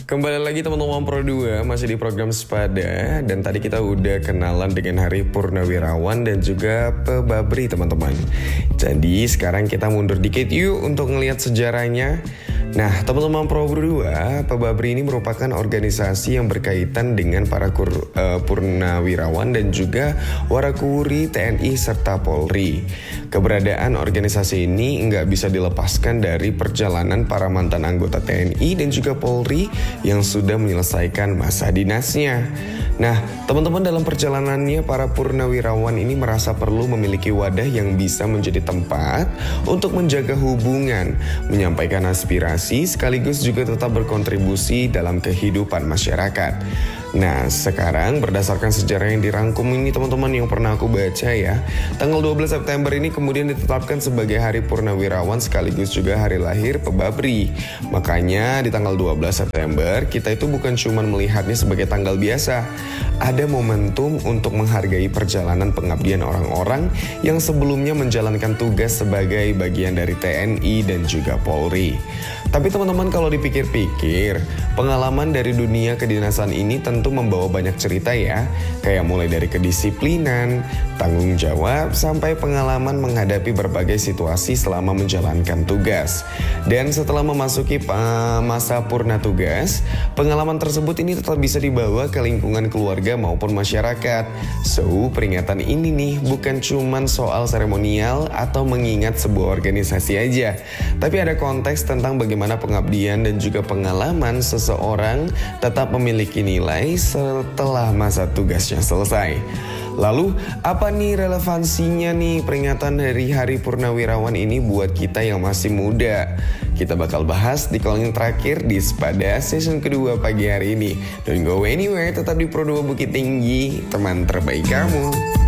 Kembali lagi teman-teman Pro 2, masih di program Sepada. Dan tadi kita udah kenalan dengan Hari Purnawirawan dan juga Pebabri teman-teman. Jadi sekarang kita mundur dikit yuk untuk ngelihat sejarahnya. Nah teman-teman Pro 2, Pebabri ini merupakan organisasi yang berkaitan dengan para Purnawirawan dan juga Warakuri TNI serta Polri. Keberadaan organisasi ini nggak bisa dilepaskan dari perjalanan para mantan anggota TNI dan juga Polri yang sudah menyelesaikan masa dinasnya. Nah, teman-teman dalam perjalanannya para purnawirawan ini merasa perlu memiliki wadah yang bisa menjadi tempat untuk menjaga hubungan, menyampaikan aspirasi sekaligus juga tetap berkontribusi dalam kehidupan masyarakat. Nah, sekarang berdasarkan sejarah yang dirangkum ini teman-teman yang pernah aku baca ya, tanggal 12 September ini kemudian ditetapkan sebagai Hari Purnawirawan sekaligus juga hari lahir Pebabri. Makanya di tanggal 12 September kita itu bukan cuma melihatnya sebagai tanggal biasa. Ada momentum untuk menghargai perjalanan pengabdian orang-orang yang sebelumnya menjalankan tugas sebagai bagian dari TNI dan juga Polri. Tapi teman-teman kalau dipikir-pikir, pengalaman dari dunia kedinasan ini tentu membawa banyak cerita ya. Kayak mulai dari kedisiplinan, tanggung jawab, sampai pengalaman menghadapi berbagai situasi selama menjalankan tugas. Dan setelah memasuki masa purna tugas, pengalaman tersebut ini tetap bisa dibawa ke lingkungan keluarga maupun masyarakat. So, peringatan ini nih bukan cuman soal seremonial atau mengingat sebuah organisasi aja. Tapi ada konteks tentang bagaimana pengabdian dan juga pengalaman seseorang tetap memiliki nilai setelah masa tugasnya selesai. Lalu, apa nih relevansinya nih peringatan dari Hari Purnawirawan ini buat kita yang masih muda? Kita bakal bahas di closing terakhir di Sepada season kedua pagi hari ini. Don't go anywhere, tetap di Pro 2 Bukit Tinggi, teman terbaik kamu.